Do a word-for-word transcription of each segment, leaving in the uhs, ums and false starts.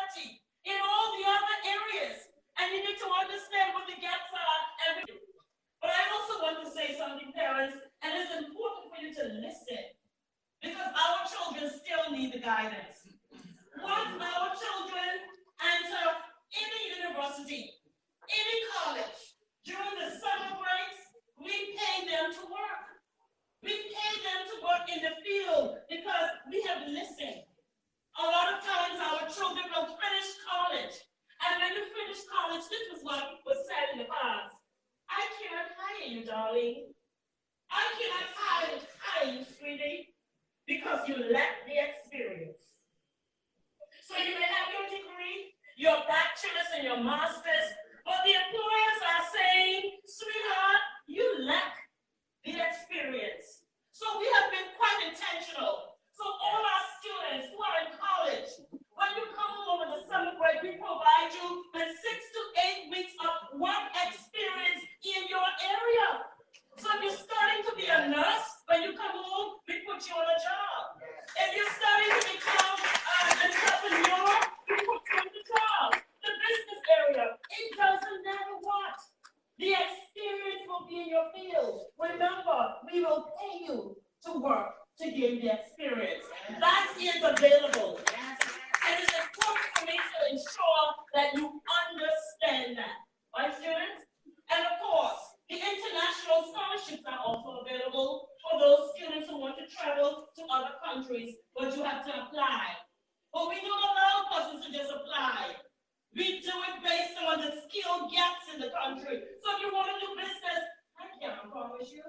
priority in all the other areas. And you need to understand what the gaps are. And but I also want to say something, parents, and it's important for you to listen, because our children still need the guidance. Once our children enter any university, any college, during the summer breaks, we pay them to work. We pay them to work in the field because we have listened. A lot of times our children will finish college. And when you finish college, this is what was said in the past. I cannot hire you, darling. I cannot hire, hire you, sweetie, because you lack the experience. So you may have your degree, your bachelor's and your master's, but the employers are saying, sweetheart, you lack the experience. So we have been quite intentional. So all our students who are in college, when you come home in the summer break, we provide you with six to eight weeks of work experience in your area. So if you're starting to be a nurse, when you come home, we put you on a job. If you're starting to become uh, an entrepreneur, we put you on the job. The business area, it doesn't matter what. The experience will be in your field. Remember, we will pay you to work to gain the experience. That is available. And it's important for me to ensure that you understand that. Right, students? And of course, the international scholarships are also available for those students who want to travel to other countries, but you have to apply. But we don't allow persons to just apply. We do it based on the skill gaps in the country. So if you want to do business, I can't promise you.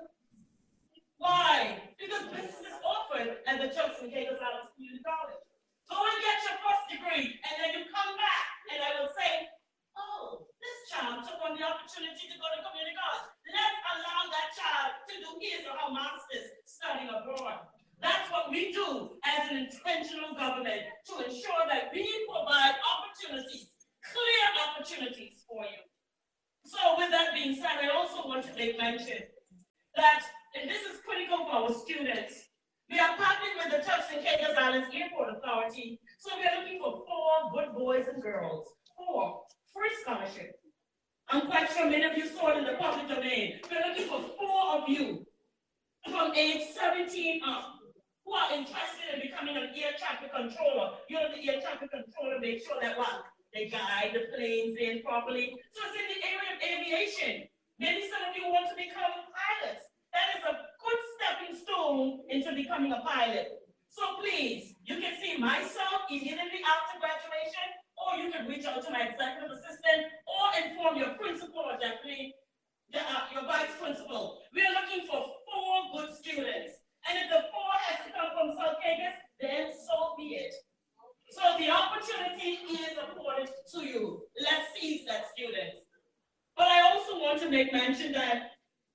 Why? Because business is offered at the Turks and Caicos Islands Community College. Go and get your first degree, and then you come back, and I will say, oh, this child took on the opportunity to go to community college. Let's allow that child to do his or her master's studying abroad. That's what we do as an intentional government to ensure that we provide opportunities, clear opportunities for you. So with that being said, I also want to make mention that, and this is critical for our students, we are partnering with the Turks and Caicos Islands Airport Authority, so we are looking for four good boys and girls, four free scholarship. I'm quite sure many of you saw it in the public domain. We're looking for four of you from age seventeen up who are interested in becoming an air traffic controller. You know, the air traffic controller makes sure that what? They guide the planes in properly. So it's in the area of aviation. Maybe some of you want to become pilots. That is a good stepping stone into becoming a pilot. So please, you can see myself immediately after graduation, or you can reach out to my executive assistant, or inform your principal or deputy, uh, your vice principal. We are looking for four good students. And if the four has to come from South Caicos, then so be it. So the opportunity is afforded to you. Let's seize that, students. But I also want to make mention that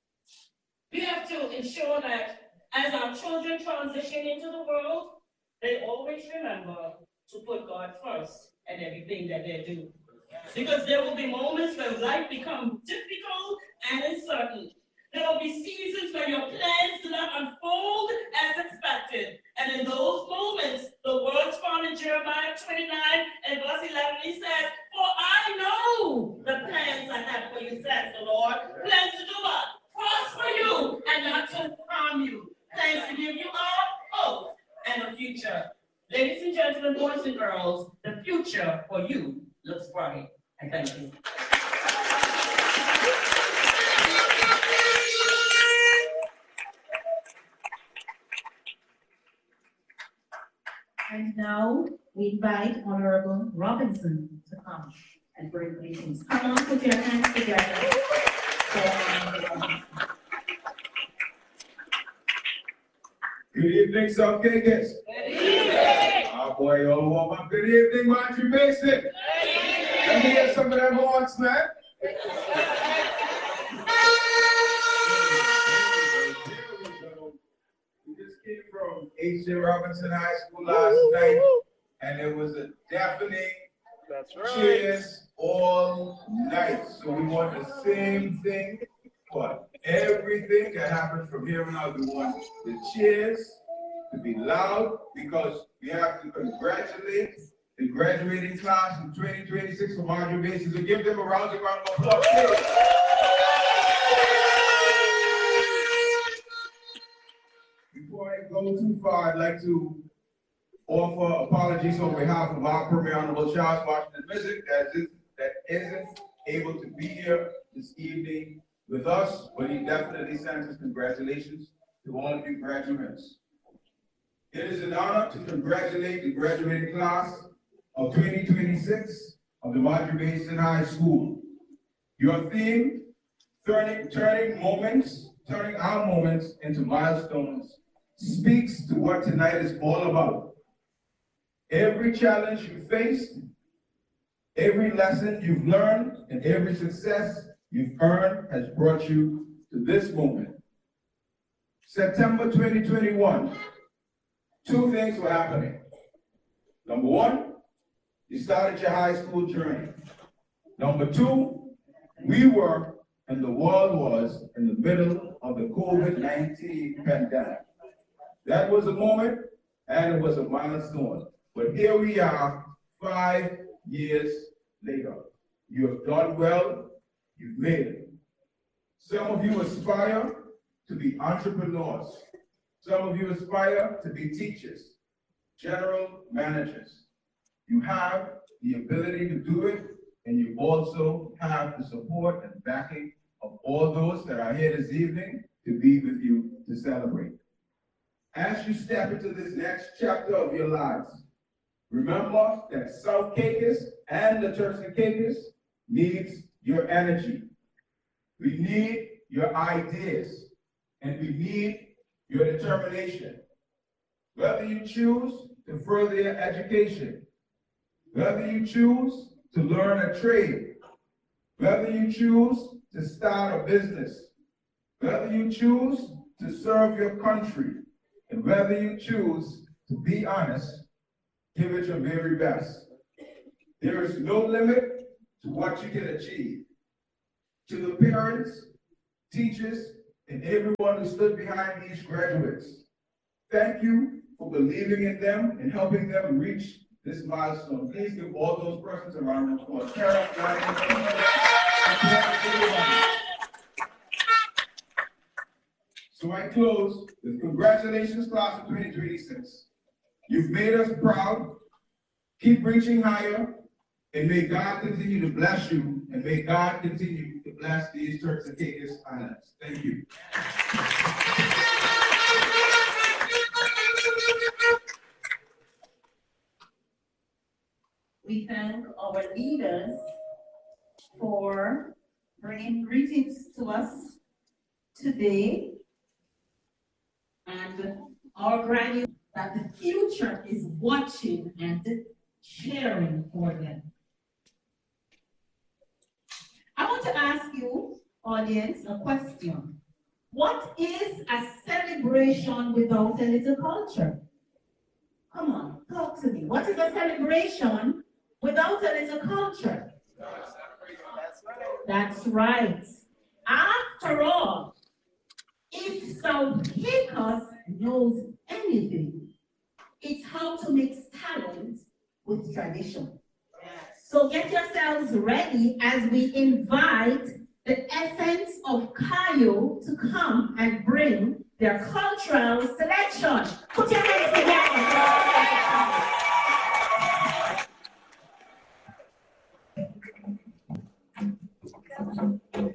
we have to ensure that as our children transition into the world, they always remember to put God first in everything that they do. Because there will be moments where life becomes difficult and uncertain. There will be seasons where your plans do not unfold as expected. And in those moments, the words found in Jeremiah twenty-nine and verse eleven, he says, for I know the plans I have for you, says the Lord. Plans to do what? Prosper you and not to harm you. Plans to give you a hope and a future. Ladies and gentlemen, boys and girls, the future for you looks bright. I thank you. And now we invite Honorable Robinson to come and bring greetings. Come on, put your hands together. Good evening, South Caicos. Good evening. Our boy, all warm up. Good evening, Marjorie Mason. Good evening. Let me hear some of them horns, man. We just came from H J Robinson High School last night, and it was a deafening That's right. cheers all night. So we want the same thing for everything that happens from here on out. We want the cheers to be loud because we have to congratulate the graduating class of twenty twenty-six from Madre Basin. So give them a round of applause. Before I go too far, I'd like to offer apologies on behalf of our Premier Honorable Charles Washington Missick that, is, that isn't able to be here this evening with us, but he definitely sends his congratulations to all of you graduates. It is an honor to congratulate the graduating class of twenty twenty-six of the Madre Basin High School. Your theme, turning, turning moments, turning our moments into milestones, speaks to what tonight is all about. Every challenge you faced, every lesson you've learned, and every success you've earned has brought you to this moment. September twenty twenty-one, two things were happening. Number one, you started your high school journey. Number two, we were, and the world was, in the middle of the COVID nineteen pandemic. That was a moment, and it was a milestone. But here we are, five years later. You have done well, you've made it. Some of you aspire to be entrepreneurs. Some of you aspire to be teachers, general managers. You have the ability to do it, and you also have the support and backing of all those that are here this evening to be with you to celebrate. As you step into this next chapter of your lives, remember that South Caicos and the Turks and Caicos needs your energy. We need your ideas, and we need your determination. Whether you choose to further your education, whether you choose to learn a trade, whether you choose to start a business, whether you choose to serve your country, and whether you choose to be honest, give it your very best. There is no limit to what you can achieve. To the parents, teachers, and everyone who stood behind these graduates, thank you for believing in them and helping them reach this milestone. Please give all those persons a round of applause. Carol, so I close with congratulations, class of twenty twenty-six. You've made us proud. Keep reaching higher, and may God continue to bless you, and may God continue to bless these Turks and Caicos Islands. Thank you. We thank our leaders for bringing greetings to us today, and our graduates that the future is watching and cheering for them. I want to ask you, audience, a question. What is a celebration without a little culture? Come on, talk to me. What is a celebration without a little culture? That's right. After all, if South Caicos knows anything, it's how to mix talent with tradition. So get yourselves ready as we invite the essence of Cayo to come and bring their cultural selection. Put your hands together.